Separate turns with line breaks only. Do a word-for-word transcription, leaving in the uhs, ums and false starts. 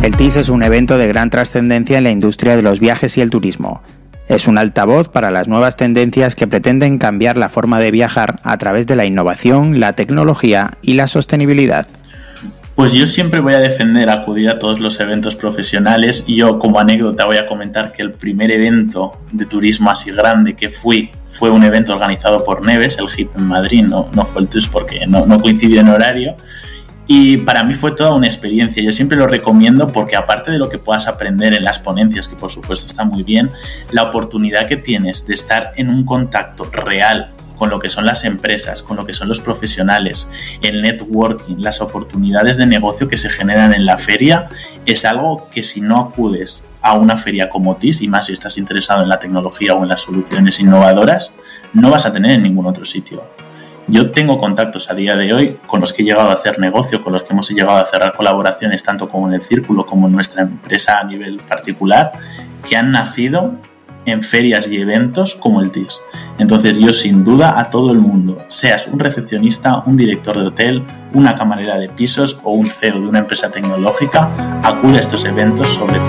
El T I S es un evento de gran trascendencia en la industria de los viajes y el turismo. Es un altavoz para las nuevas tendencias que pretenden cambiar la forma de viajar a través de la innovación, la tecnología y la sostenibilidad.
Pues yo siempre voy a defender acudir a todos los eventos profesionales y yo como anécdota voy a comentar que el primer evento de turismo así grande que fui fue un evento organizado por Neves, el H I P en Madrid, no, no fue el T U S porque no, no coincidió en horario. Y para mí fue toda una experiencia. Yo siempre lo recomiendo porque aparte de lo que puedas aprender en las ponencias, que por supuesto está muy bien, la oportunidad que tienes de estar en un contacto real con lo que son las empresas, con lo que son los profesionales, el networking, las oportunidades de negocio que se generan en la feria, es algo que si no acudes a una feria como T I S, y más si estás interesado en la tecnología o en las soluciones innovadoras, no vas a tener en ningún otro sitio. Yo tengo contactos a día de hoy con los que he llegado a hacer negocio, con los que hemos llegado a cerrar colaboraciones tanto como en el Círculo como en nuestra empresa a nivel particular, que han nacido en ferias y eventos como el T I S. Entonces yo sin duda a todo el mundo, seas un recepcionista, un director de hotel, una camarera de pisos o un C E O de una empresa tecnológica, acude a estos eventos sobre todo.